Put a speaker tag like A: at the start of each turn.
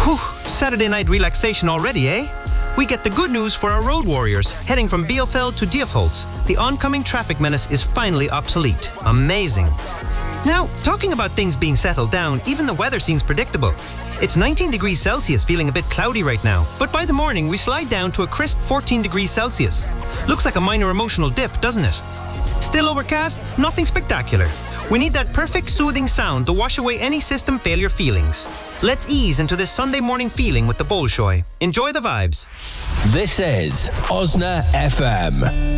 A: Whew, Saturday night relaxation already, eh? We get the good news for our road warriors, heading from Bielefeld to Diepholz. The oncoming traffic menace is finally obsolete. Amazing. Now, talking about things being settled down, even the weather seems predictable. It's 19 degrees Celsius, feeling a bit cloudy right now, but by the morning we slide down to a crisp 14 degrees Celsius. Looks like a minor emotional dip, doesn't it? Still overcast? Nothing spectacular. We need that perfect soothing sound to wash away any system failure feelings. Let's ease into this Sunday morning feeling with the Bolshoi. Enjoy the vibes.
B: This is Osna FM.